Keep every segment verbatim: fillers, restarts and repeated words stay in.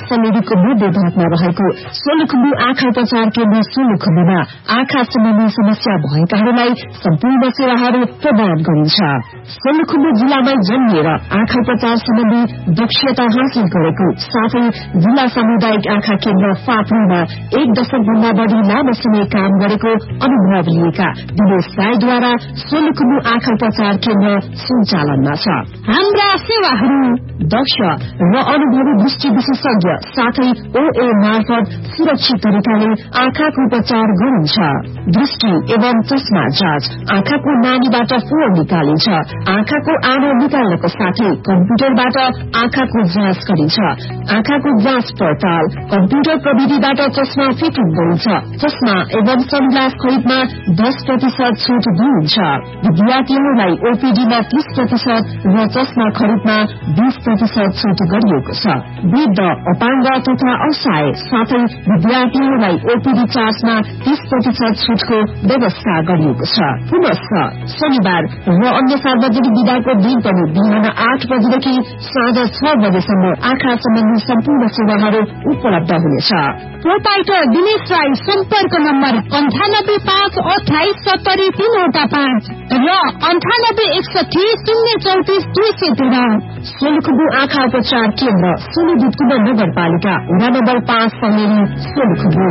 समितिको मध्य भागमा रहेको सोलुखुम्बु आँखा उपचार केन्द्र सोलुखुम्बुमा आँखा सम्बन्धी समस्या भएकाहरूलाई सम्पूर्ण सेवाहरू प्रदान गरिन्छ। सोलुखुम्बु जिल्लामै जन्मिएर आँखा उपचार सम्बन्धी दक्षता हासिल गरेको साथै जिल्ला सामुदायिक आँखा केन्द्र फाप्रूमा एक दशक भन्दा बढ़ी लामो समय काम गरेको अनुभव लिएका दिनेश राईद्वारा सोलुखुम्बु आँखा उपचार केन्द्र सञ्चालनमा छ। हाम्रा सेवाहरू दक्ष र अनुभवी दृष्टि विशेषज्ञ साथै ओए मार्फत सुरक्षित तरिकाले आँखाको उपचार गरिन्छ। दृष्टि एवं चस्मा जाँच, आँखाको नानीबाट फोहोर निकालिन्छ, आँखाको आनो निकाल्नको साथै कम्प्युटरबाट आँखाको जाँच गरिन्छ, आँखाको जाँच पड़ताल, कम्प्युटर प्रविधिबाट चस्मा फिटिङ गरिन्छ, चस्मा एवं सनग्लास खरिदमा दस प्रतिशत छूट दिइन्छ। विद्यार्थीहरूलाई ओपीडीमा तीस प्रतिशत र चस्मा खरिदमा बीस प्रतिशत छूट गरिएको छ। वृद्ध, अपाङ्ग तथा असहाय साथै विद्यार्थीहरूलाई ओपीडी चार्जमा तीस प्रतिशत छूटको व्यवस्था गरिएको छ। पुनः शनिबार र अन्य सार्वजनिक विदाको दिन पनि बिहान आठ बजेदेखि साँझ छ बजेसम्म आँखा सम्बन्धी सम्पूर्ण सेवाहरू उपलब्ध हुनेछ। प्रोपाइटर दिनेश राई सम्पर्क नम्बर अन्ठानब्बे पाँच अठाइस सत्तरी तीनवटा पाँच र अन्ठानब्बे एकसठी शून्य चौतिस दुई सय तेह्र। सोलुखुम्बु आँखा उपचार केन्द्र सोलुदुधकुण्ड नगरपालिका वडा नम्बर पाँच समेरी सोलुखुम्बु।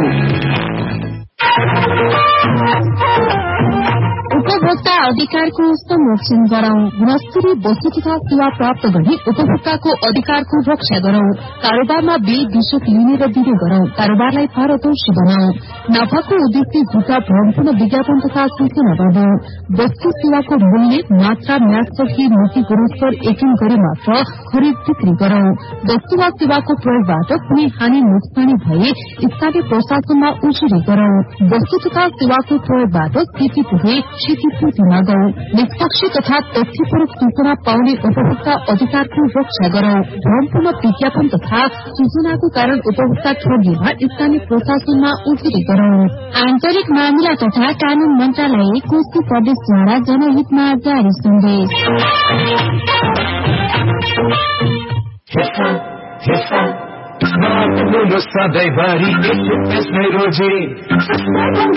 उपभोक्ता अधिकारको संरक्षण गरौं। गुणस्तरीय वस्तु तथा सेवा प्राप्त गर्ने उपभोक्ताको अधिकारको रक्षा गरौं। कारोबारमा बिल विशेष लिने र दिने गरौं। कारोबारलाई पारदर्शी बनाऊ। नाफाको उद्देश्य झुटा भ्रमपूर्ण विज्ञापन तथा सूचना गर्नु। वस्तु सेवाको मूल्य, मात्रा, म्यादसकी नीति गुणस्तर यकिन गरे मात्र खरिद बिक्री गरौं। वस्तु वा सेवाको प्रयोगबाट कुनै हानि नोक्सानी भए स्थानीय प्रशासनमा उजुरी गरौं। वस्तु तथा सेवाको प्रयोगबाट क्षति पुगे क्षतिपूर्ति मागौं। निष्पक्ष तथा तथ्यपरक सूचना पाउने उपभोक्ता अधिकारको रक्षा गरौं। भ्रमपूर्ण विज्ञापन तथा सूचनाको कारण उपभोक्ता ठगीमा स्थानीय प्रशासनमा उजुरी गरौं। आन्तरिक मामिला तथा कानून मन्त्रालय कोशी प्रदेशद्वारा जनहितमा जारी सन्देश। सधैँभरि